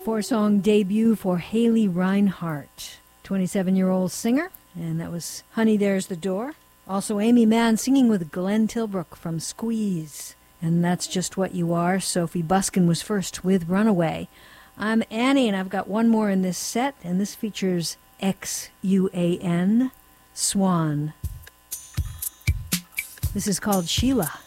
Four-song debut for Haley Reinhart, 27-year-old singer, and that was Honey, There's the Door. Also Amy Mann singing with Glenn Tilbrook from Squeeze, and That's Just What You Are. Sophie Buskin was first with Runaway. I'm Annie, and I've got one more in this set, and this features Xuan, Swan. This is called Sheila.